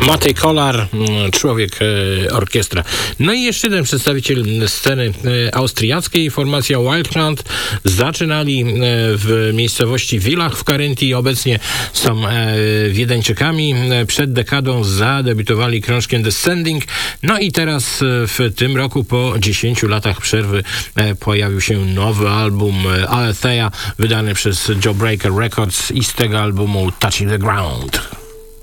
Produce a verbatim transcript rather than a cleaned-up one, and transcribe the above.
Matej Kolar, człowiek orkiestra. No i jeszcze jeden przedstawiciel sceny austriackiej, formacja Wildcard. Zaczynali w miejscowości Villach w Carinthii, obecnie są Wiedeńczykami. Przed dekadą zadebiutowali krążkiem Descending. No i teraz w tym roku po dziesięciu latach przerwy pojawił się nowy album Alethea, wydany przez Jawbreaker Records i z tego albumu Touching the Ground.